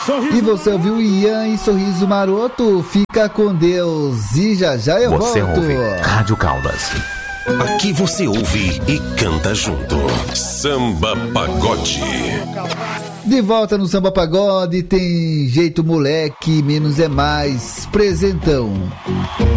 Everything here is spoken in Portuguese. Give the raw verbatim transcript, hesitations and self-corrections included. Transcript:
E você ouviu Ian e Sorriso Maroto? Fica com Deus. E já já eu você volto. Você ouve Rádio Caldas. Aqui você ouve e canta junto. Samba Pagode. De volta no Samba Pagode, tem jeito moleque, menos é mais, presentão.